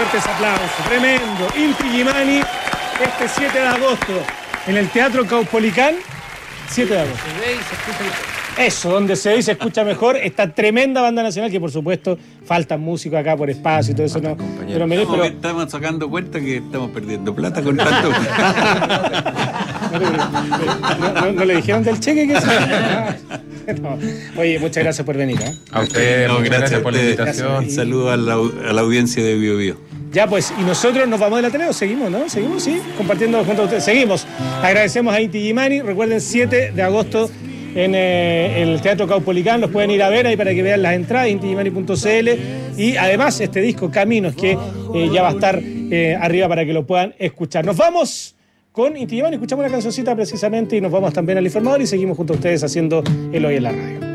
fuertes aplausos. Tremendo. Inti Illimani, este 7 de agosto, en el Teatro Caupolicán. 7 de agosto. Eso, donde se ve y se escucha mejor. Esta tremenda banda nacional, que por supuesto faltan músicos acá por espacio y todo eso, ¿no? Pero estamos sacando cuenta que estamos perdiendo plata con tanto. ¿No le dijeron del cheque que no. Oye, muchas gracias por venir, ¿eh? A ustedes, gracias por la invitación. Un saludo a la audiencia de Bio Bio. Ya pues, y nosotros nos vamos del Ateneo, seguimos, ¿no? Seguimos, sí, compartiendo junto a ustedes. Seguimos. Agradecemos a Inti Illimani. Recuerden, 7 de agosto en el Teatro Caupolicán. Los pueden ir a ver ahí para que vean las entradas, intiillimani.cl. Y además este disco, Caminos, que ya va a estar arriba para que lo puedan escuchar. Nos vamos con Inti Illimani, escuchamos una cancioncita precisamente y nos vamos también al Informador y seguimos junto a ustedes haciendo El Hoy en la Radio.